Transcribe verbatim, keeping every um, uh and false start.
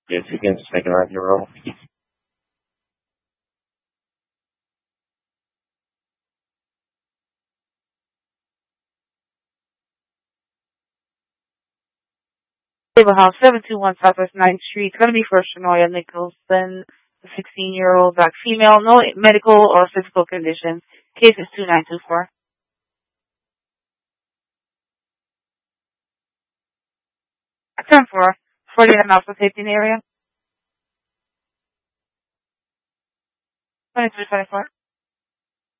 Yes, you can just make an argument roll. Table House, seven two one Southwest ninth Street. It's going to be for Shanoya Nicholson, a sixteen-year-old black female. No medical or physical conditions. Case is two nine two four. ten four. forty-nine Alpha Safety in the area. twenty-three twenty-four.